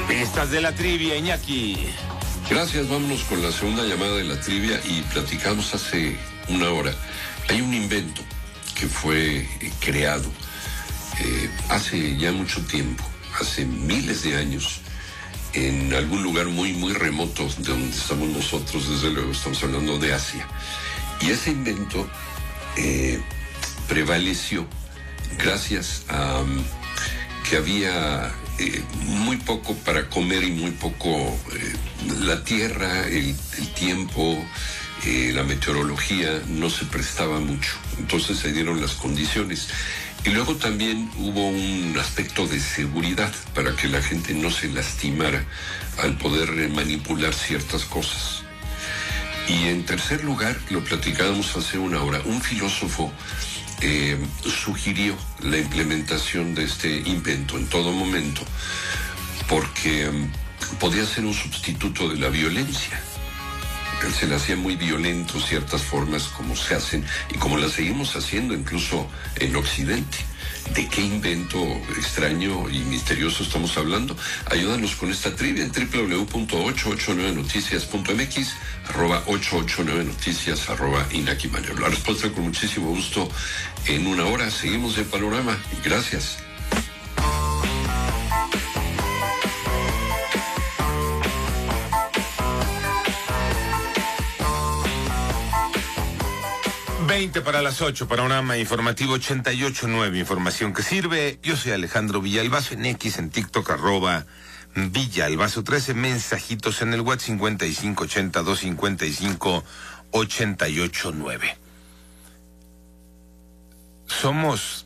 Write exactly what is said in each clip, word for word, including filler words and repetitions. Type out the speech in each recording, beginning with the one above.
Estas de la trivia, Iñaki. Gracias, vámonos con la segunda llamada de la trivia y platicamos hace una hora. Hay un invento que fue eh, creado eh, hace ya mucho tiempo, hace miles de años, en algún lugar muy, muy remoto de donde estamos nosotros, desde luego estamos hablando de Asia. Y ese invento eh, prevaleció gracias a um, que había eh, muy poco para comer y muy poco eh, la tierra, el, el tiempo, eh, la meteorología no se prestaba mucho. Entonces se dieron las condiciones. Y luego también hubo un aspecto de seguridad para que la gente no se lastimara al poder eh, manipular ciertas cosas. Y en tercer lugar, lo platicábamos hace una hora, un filósofo eh, sugirió la implementación de este invento en todo momento porque um, podía ser un sustituto de la violencia. Se le hacía muy violento ciertas formas como se hacen y como las seguimos haciendo incluso en Occidente. ¿De qué invento extraño y misterioso estamos hablando? Ayúdanos con esta trivia en doble u doble u doble u punto ochocientos ochenta y nueve noticias punto m x, arroba ochocientos ochenta y nueve noticias, arroba Iñaki Manero. La respuesta con muchísimo gusto en una hora. Seguimos en Panorama. Gracias. veinte para las ocho, Panorama Informativo ochenta y ocho punto nueve, información que sirve. Yo soy Alejandro Villalbazo, en X, en TikTok, arroba Villalbazo trece, mensajitos en el WhatsApp cincuenta y cinco ochenta, doscientos cincuenta y cinco, ochenta y ocho nueve. Somos...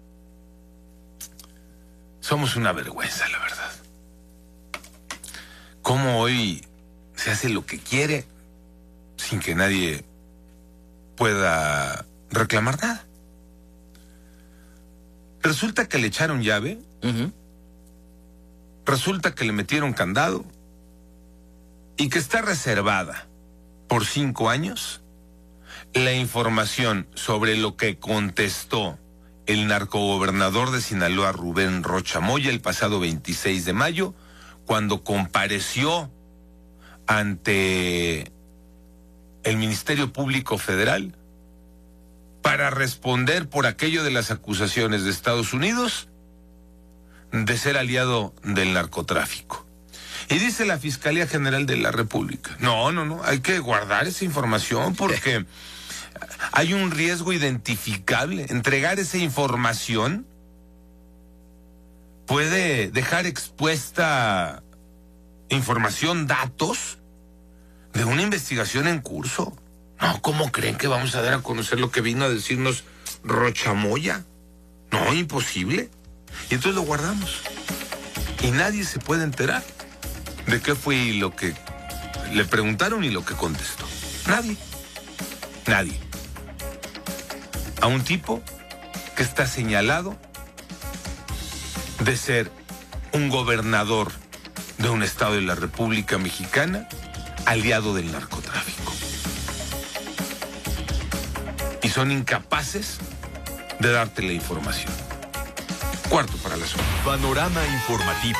Somos una vergüenza, la verdad. Cómo hoy se hace lo que quiere sin que nadie pueda reclamar nada. Resulta que le echaron llave, uh-huh. Resulta que le metieron candado y que está reservada por cinco años la información sobre lo que contestó el narcogobernador de Sinaloa, Rubén Rocha Moya, el pasado veintiséis de mayo, cuando compareció ante el Ministerio Público Federal para responder por aquello de las acusaciones de Estados Unidos de ser aliado del narcotráfico. Y dice la Fiscalía General de la República, no, no, no, hay que guardar esa información porque hay un riesgo identificable. Entregar esa información puede dejar expuesta información, datos de una investigación en curso. No, ¿cómo creen que vamos a dar a conocer lo que vino a decirnos Rocha Moya? No, imposible. Y entonces lo guardamos. Y nadie se puede enterar de qué fue lo que le preguntaron y lo que contestó. Nadie. Nadie. A un tipo que está señalado de ser un gobernador de un estado de la República Mexicana, aliado del narcotráfico. Y son incapaces de darte la información. Cuarto para las ocho. Panorama informativo.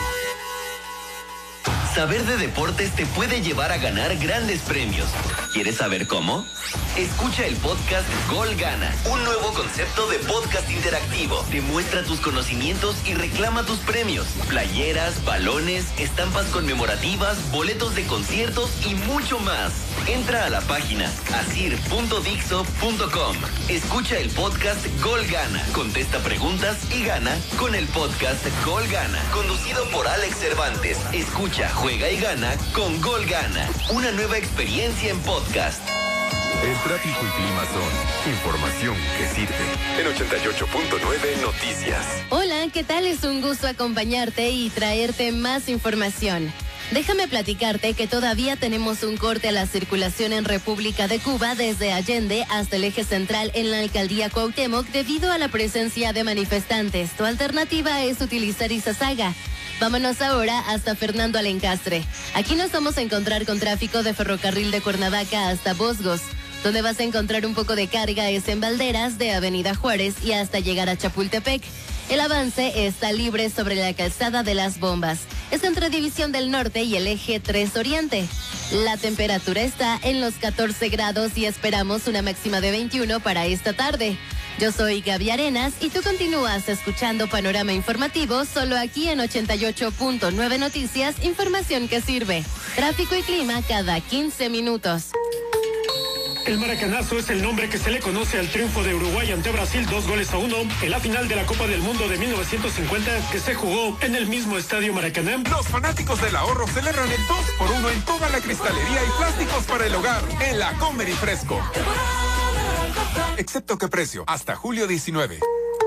Saber de deportes te puede llevar a ganar grandes premios. ¿Quieres saber cómo? Escucha el podcast Gol Gana, un nuevo concepto de podcast interactivo. Demuestra tus conocimientos y reclama tus premios. Playeras, balones, estampas conmemorativas, boletos de conciertos y mucho más. Entra a la página asir punto dixo punto com. Escucha el podcast Gol Gana. Contesta preguntas y gana con el podcast Gol Gana. Conducido por Alex Cervantes. Escucha, juega y gana con Gol Gana. Una nueva experiencia en podcast. El tráfico y clima son información que sirve. En ochenta y ocho punto nueve Noticias. Hola, ¿qué tal? Es un gusto acompañarte y traerte más información. Déjame platicarte que todavía tenemos un corte a la circulación en República de Cuba desde Allende hasta el eje central en la alcaldía Cuauhtémoc debido a la presencia de manifestantes. Tu alternativa es utilizar Izazaga. Vámonos ahora hasta Fernando Alencastre. Aquí nos vamos a encontrar con tráfico de ferrocarril de Cuernavaca hasta Bosgos. Donde vas a encontrar un poco de carga es en Valderas de Avenida Juárez y hasta llegar a Chapultepec. El avance está libre sobre la calzada de las Bombas. es entre División del Norte y el Eje tres Oriente. La temperatura está en los catorce grados y esperamos una máxima de veintiuno para esta tarde. Yo soy Gaby Arenas y tú continúas escuchando Panorama Informativo solo aquí en ochenta y ocho punto nueve Noticias, información que sirve. Tráfico y clima cada quince minutos. El Maracanazo es el nombre que se le conoce al triunfo de Uruguay ante Brasil dos goles a uno en la final de la Copa del Mundo de mil novecientos cincuenta que se jugó en el mismo estadio Maracaná. Los fanáticos del ahorro celebran el dos por uno en toda la cristalería y plásticos para el hogar en la Comer y Fresco. Excepto que precio, hasta julio diecinueve.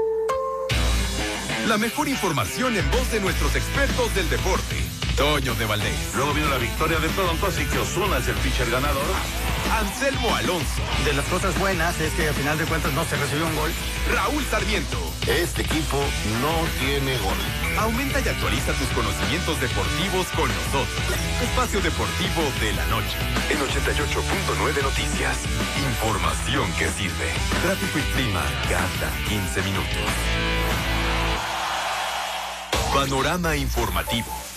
La mejor información en voz de nuestros expertos del deporte. Toño de Valdés. Luego vino la victoria de Toronto, así que Ozuna es el pitcher ganador. Anselmo Alonso. De las cosas buenas es que al final de cuentas no se recibió un gol. Raúl Sarmiento. Este equipo no tiene gol. Aumenta y actualiza tus conocimientos deportivos con nosotros. Espacio Deportivo de la Noche. En ochenta y ocho punto nueve Noticias. Información que sirve. Tráfico y clima cada quince minutos. Panorama Informativo.